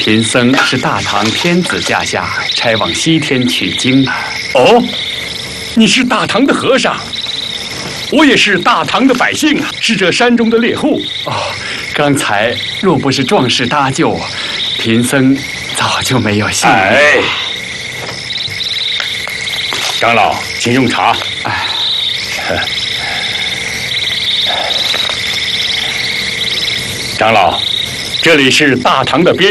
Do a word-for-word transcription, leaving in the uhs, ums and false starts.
贫僧是大唐天子驾下差往西天取经的。 哦，你是大唐的和尚，我也是大唐的百姓啊，是这山中的猎户。 哦，刚才若不是壮士搭救，贫僧早就没有性命。 哎，长老，请用茶。 哎， 长老，这里是大唐的边